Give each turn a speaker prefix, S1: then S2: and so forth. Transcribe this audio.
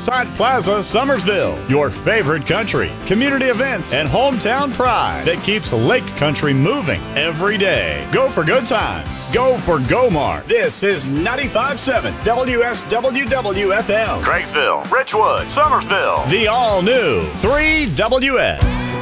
S1: Lakeside Plaza, Summersville. Your favorite country, community events, and hometown pride that keeps Lake Country moving every day. Go for good times. Go for Gomar. This is 95.7 WSWW-FM. Craigsville, Richwood, Summersville. The all-new 3WS.